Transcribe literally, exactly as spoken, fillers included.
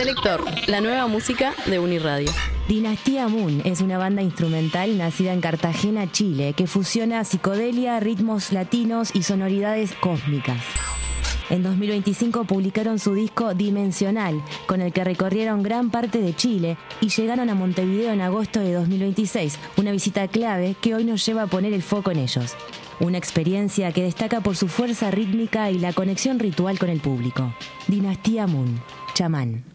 Selector, la nueva música de Uniradio. Dinastía Moon es una banda instrumental nacida en Cartagena, Chile, que fusiona psicodelia, ritmos latinos y sonoridades cósmicas. En dos mil veinticinco publicaron su disco Dimensional, con el que recorrieron gran parte de Chile y llegaron a Montevideo en agosto de dos mil veintiséis, una visita clave que hoy nos lleva a poner el foco en ellos. Una experiencia que destaca por su fuerza rítmica y la conexión ritual con el público. Dinastía Moon, Chamán.